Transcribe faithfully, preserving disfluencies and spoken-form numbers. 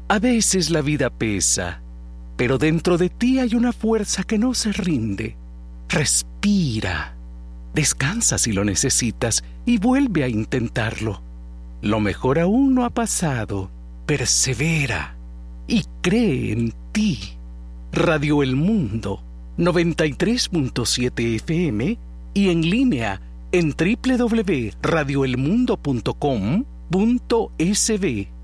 A veces la vida pesa, pero dentro de ti hay una fuerza que no se rinde. Respira, descansa si lo necesitas y vuelve a intentarlo. Lo mejor aún no ha pasado. Persevera y cree en ti. Radio El Mundo, noventa y tres punto siete F M y en línea en doble u doble u doble u punto radio el mundo punto com punto es be.